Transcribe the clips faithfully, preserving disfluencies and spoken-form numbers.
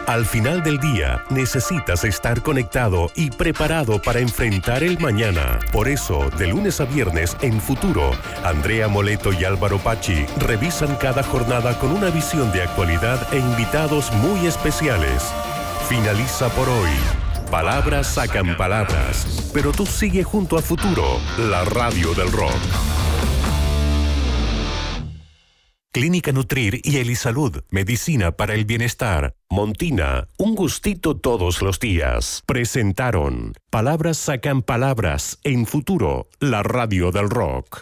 Al final del día, necesitas estar conectado y preparado para enfrentar el mañana. Por eso, de lunes a viernes en Futuro, Andrea Moleto y Álvaro Pachi revisan cada jornada con una visión de actualidad e invitados muy especiales. Finaliza por hoy. Palabras sacan palabras, pero tú sigue junto a Futuro, la radio del rock. Clínica Nutrir y Elisalud, medicina para el bienestar. Montina, un gustito todos los días. Presentaron Palabras sacan palabras en Futuro, la radio del rock.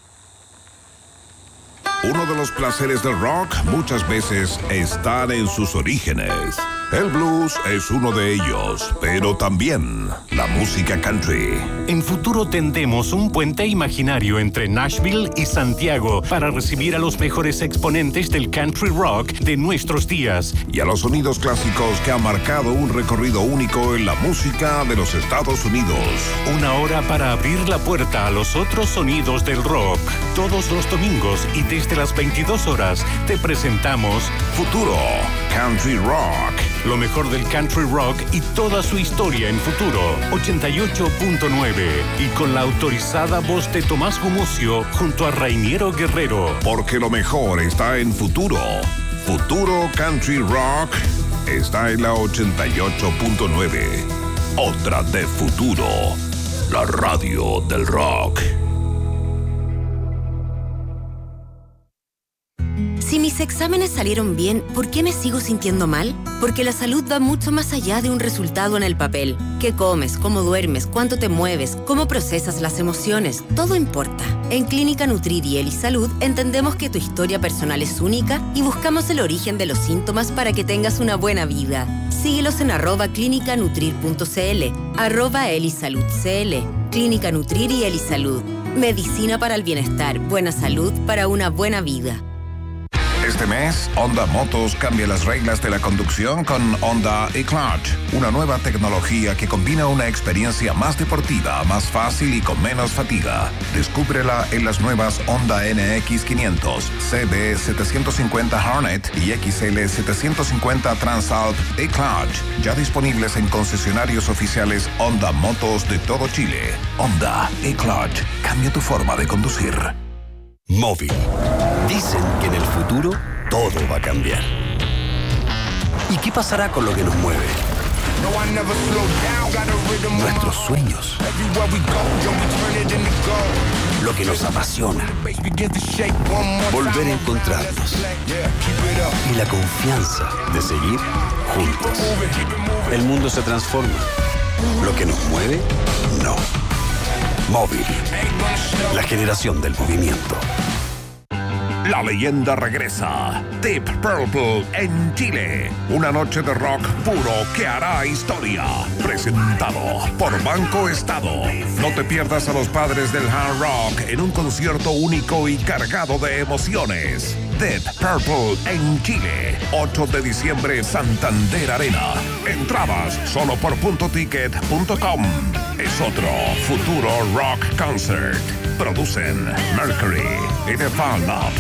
Uno de los placeres del rock muchas veces están en sus orígenes. El blues es uno de ellos, pero también la música country. En Futuro tendemos un puente imaginario entre Nashville y Santiago para recibir a los mejores exponentes del country rock de nuestros días. Y a los sonidos clásicos que han marcado un recorrido único en la música de los Estados Unidos. Una hora para abrir la puerta a los otros sonidos del rock. Todos los domingos y desde las veintidós horas te presentamos Futuro Country Rock. Lo mejor del country rock y toda su historia en Futuro ochenta y ocho punto nueve y con la autorizada voz de Tomás Gumucio junto a Rainiero Guerrero. Porque lo mejor está en Futuro. Futuro Country Rock está en la ochenta y ocho punto nueve. Otra de Futuro, la radio del rock. Si mis exámenes salieron bien, ¿por qué me sigo sintiendo mal? Porque la salud va mucho más allá de un resultado en el papel. ¿Qué comes? ¿Cómo duermes? ¿Cuánto te mueves? ¿Cómo procesas las emociones? Todo importa. En Clínica Nutrir y Elisalud entendemos que tu historia personal es única y buscamos el origen de los síntomas para que tengas una buena vida. Síguelos en arroba clínica nutrir punto cl, arroba elisalud cl. Clínica Nutrir y Elisalud. Medicina para el bienestar, buena salud para una buena vida. Este mes, Honda Motos cambia las reglas de la conducción con Honda eClutch, una nueva tecnología que combina una experiencia más deportiva, más fácil y con menos fatiga. Descúbrela en las nuevas Honda N X quinientos, C B setecientos cincuenta Hornet y X L setecientos cincuenta Transalp eClutch, ya disponibles en concesionarios oficiales Honda Motos de todo Chile. Honda eClutch, cambia tu forma de conducir. Móvil. Dicen que en el futuro todo va a cambiar. ¿Y qué pasará con lo que nos mueve? Nuestros sueños. Lo que nos apasiona. Volver a encontrarnos. Y la confianza de seguir juntos. El mundo se transforma. Lo que nos mueve, no. Móvil. La generación del movimiento. La leyenda regresa. Deep Purple en Chile. Una noche de rock puro que hará historia. Presentado por Banco Estado. No te pierdas a los padres del hard rock en un concierto único y cargado de emociones. Deep Purple en Chile. ocho de diciembre, Santander Arena. Entradas solo por punto ticket punto com. Es otro Futuro Rock Concert. Producen Mercury y The Fan Up.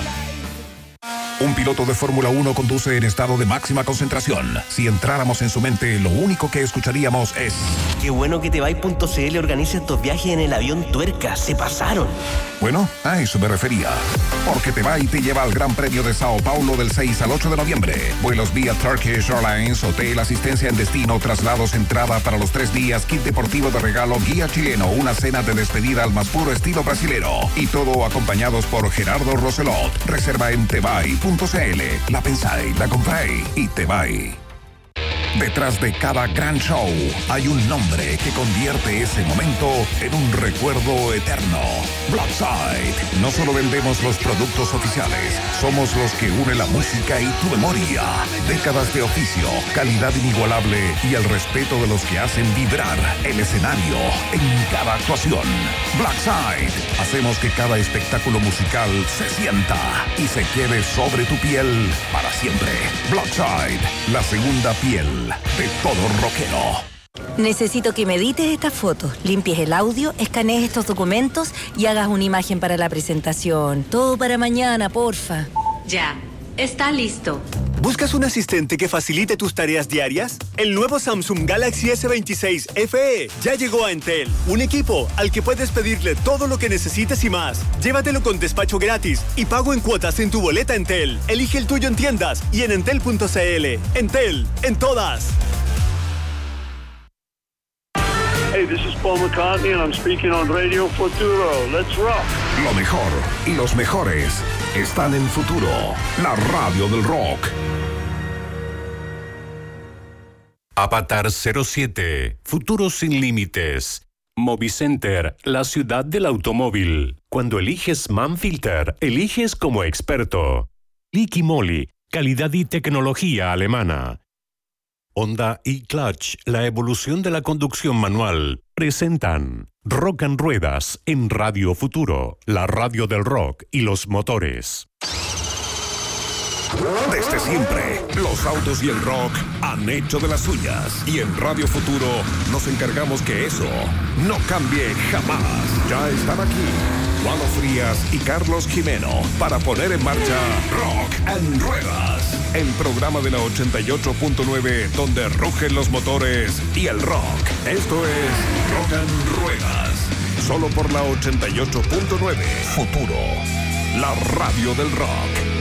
Un piloto de Fórmula uno conduce en estado de máxima concentración. Si entráramos en su mente, lo único que escucharíamos es... Qué bueno que Tebay.cl organiza estos viajes en el avión Tuerca. Se pasaron. Bueno, a eso me refería. Porque Tebay te lleva al Gran Premio de Sao Paulo del seis al ocho de noviembre. Vuelos vía Turkish Airlines, hotel, asistencia en destino, traslados, entrada para los tres días, kit deportivo de regalo, guía chileno, una cena de despedida al más puro estilo brasilero. Y todo acompañados por Gerardo Roselot. Reserva en Tebay punto cl. La pensáis, la compráis y Tebay. Detrás de cada gran show hay un nombre que convierte ese momento en un recuerdo eterno. Blackside. No solo vendemos los productos oficiales, somos los que unen la música y tu memoria. Décadas de oficio, calidad inigualable y el respeto de los que hacen vibrar el escenario en cada actuación. Blackside. Hacemos que cada espectáculo musical se sienta y se quede sobre tu piel para siempre. Blackside, la segunda piel de todo rockero. Necesito que me edites estas fotos, limpies el audio, escanees estos documentos y hagas una imagen para la presentación. Todo para mañana, porfa. Ya, está listo. ¿Buscas un asistente que facilite tus tareas diarias? El nuevo Samsung Galaxy S veintiséis F E ya llegó a Entel. Un equipo al que puedes pedirle todo lo que necesites y más. Llévatelo con despacho gratis y pago en cuotas en tu boleta Entel. Elige el tuyo en tiendas y en entel punto c l. Entel, en todas. Hey, this is Paul McCartney and I'm speaking on Radio Futuro. Let's rock. Lo mejor y los mejores están en Futuro, la radio del rock. Avatar cero siete, Futuro sin límites. Movicenter, la ciudad del automóvil. Cuando eliges Manfilter, eliges como experto. Liqui Moly, calidad y tecnología alemana. Honda y Clutch, la evolución de la conducción manual, presentan Rock and Ruedas en Radio Futuro, la radio del rock y los motores. Desde siempre, los autos y el rock han hecho de las suyas. Y en Radio Futuro nos encargamos que eso no cambie jamás. Ya están aquí Walo Frías y Carlos Jimeno para poner en marcha Rock and Ruedas, el programa de la ochenta y ocho punto nueve donde rugen los motores y el rock. Esto es Rock and Ruedas, solo por la ochenta y ocho punto nueve. Futuro, la radio del rock.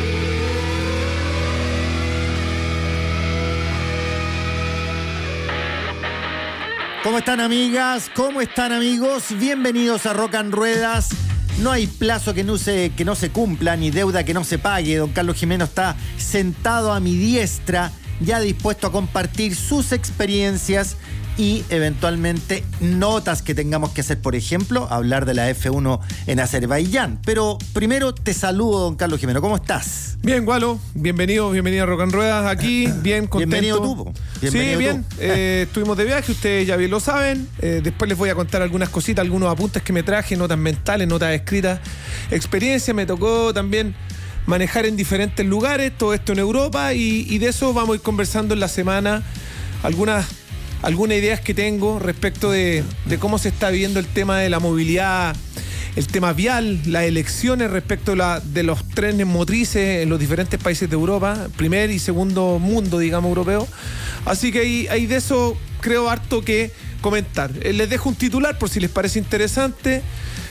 ¿Cómo están, amigas? ¿Cómo están, amigos? Bienvenidos a Rock and Ruedas. No hay plazo que no se, que no se cumpla, ni deuda que no se pague. Don Carlos Jimeno está sentado a mi diestra, ya dispuesto a compartir sus experiencias y eventualmente notas que tengamos que hacer. Por ejemplo, hablar de la F uno en Azerbaiyán. Pero primero te saludo, don Carlos Jimeno. ¿Cómo estás? Bien, Walo. Bienvenido, bienvenido a Rock and Ruedas. Aquí, bien contento. Bienvenido tú. Bienvenido sí, bien. Tú. Eh, estuvimos de viaje, ustedes ya bien lo saben. Eh, después les voy a contar algunas cositas, algunos apuntes que me traje, notas mentales, notas escritas, experiencia. Me tocó también manejar en diferentes lugares, todo esto en Europa, y, y de eso vamos a ir conversando en la semana. Algunas... algunas ideas que tengo respecto de, de cómo se está viviendo el tema de la movilidad, el tema vial, las elecciones respecto de, la, de los trenes motrices en los diferentes países de Europa, primer y segundo mundo, digamos, europeo. Así que hay, hay de eso, creo, harto que comentar. Eh, les dejo un titular por si les parece interesante.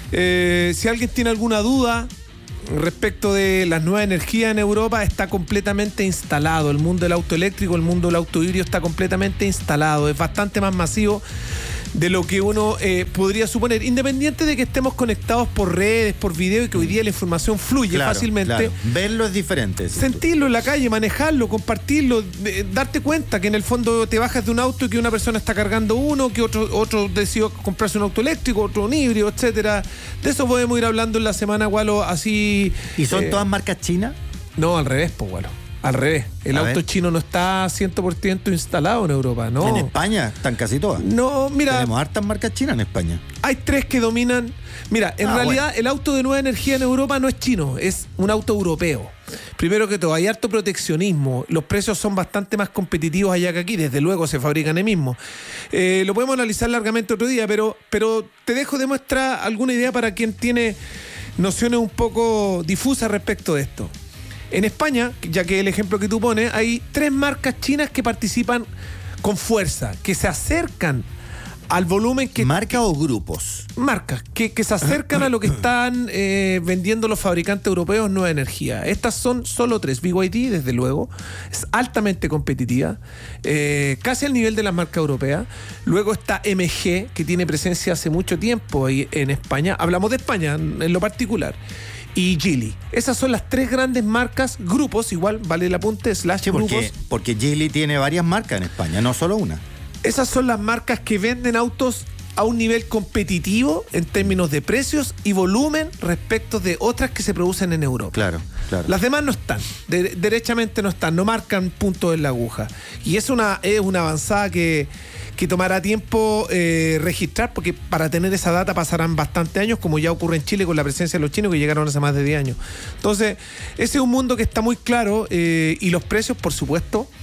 Eh, si alguien tiene alguna duda respecto de las nuevas energías en Europa, está completamente instalado. El mundo del auto eléctrico, el mundo del auto híbrido está completamente instalado. Es bastante más masivo de lo que uno eh, podría suponer, independiente de que estemos conectados por redes, por video, y que hoy día la información fluye claro, fácilmente. Claro. Verlo es diferente. Sentirlo en la calle, manejarlo, compartirlo, eh, darte cuenta que en el fondo te bajas de un auto y que una persona está cargando uno, que otro, otro decidió comprarse un auto eléctrico, otro un híbrido, etcétera. De eso podemos ir hablando en la semana, Walo, así. ¿Y son eh, todas marcas chinas? No, al revés, pues, Walo. Al revés, el A auto ver. chino no está cien por ciento instalado en Europa, ¿no? En España están casi todas. No, mira, Tenemos hartas marcas chinas en España. hay tres que dominan. Mira, en Ah, realidad bueno. el auto de nueva energía en Europa no es chino, es un auto europeo. Primero que todo, hay harto proteccionismo, los precios son bastante más competitivos allá que aquí, desde luego se fabrican ahí mismo. Eh, lo podemos analizar largamente otro día, pero, pero te dejo de muestra alguna idea para quien tiene nociones un poco difusas respecto de esto. En España, ya que el ejemplo que tú pones, hay tres marcas chinas que participan con fuerza, que se acercan al volumen que... ¿Marcas o grupos? Marcas, que, que se acercan a lo que están eh, vendiendo los fabricantes europeos Nueva Energía. Estas son solo tres. B Y D, desde luego, es altamente competitiva, eh, casi al nivel de las marcas europeas. Luego está M G, que tiene presencia hace mucho tiempo ahí en España. Hablamos de España en lo particular. Y Geely. Esas son las tres grandes marcas, grupos, igual, vale el apunte, slash Sí, grupos. porque, porque Geely tiene varias marcas en España, no solo una. Esas son las marcas que venden autos a un nivel competitivo en términos de precios y volumen respecto de otras que se producen en Europa. Claro, claro. Las demás no están, de, derechamente no están, no marcan puntos en la aguja. Y es una, es una avanzada que, que tomará tiempo eh, registrar, porque para tener esa data pasarán bastantes años, como ya ocurre en Chile con la presencia de los chinos que llegaron hace más de diez años. Entonces, ese es un mundo que está muy claro, eh, y los precios, por supuesto,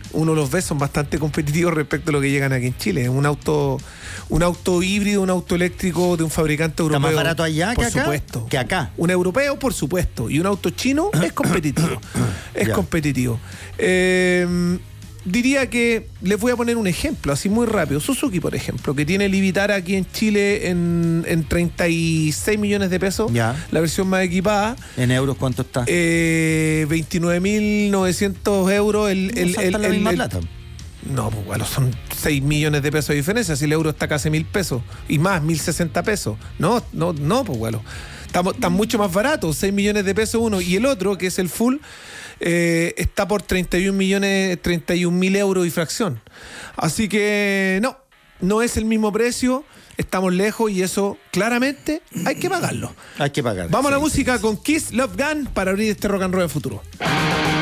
uno los ve, son bastante competitivos respecto a lo que llegan aquí en Chile. Un auto, un auto híbrido, un auto eléctrico de un fabricante europeo. ¿Está más barato allá por que acá? supuesto. Que acá. Un europeo, por supuesto. Y un auto chino es competitivo. Es Ya. competitivo. Eh, diría que les voy a poner un ejemplo, así muy rápido. Suzuki, por ejemplo, que tiene el Vitara aquí en Chile en, en treinta y seis millones de pesos. Ya. La versión más equipada. ¿En euros cuánto está? Eh, veintinueve mil novecientos euros. El, No el, salta el, la el- misma el- plata. No, pues bueno, son seis millones de pesos de diferencia. Si el euro está casi mil pesos y más, mil sesenta pesos. No, no, no, pues bueno. Estamos, están mucho más baratos, seis millones de pesos uno. Y el otro, que es el full, eh, está por treinta y un millones, treinta y un mil euros y fracción. Así que no, no es el mismo precio. Estamos lejos y eso claramente hay que pagarlo. Hay que pagar. Vamos a la Sí, música sí, con Kiss Love Gun para abrir este Rock and Roll en futuro. We'll be right back.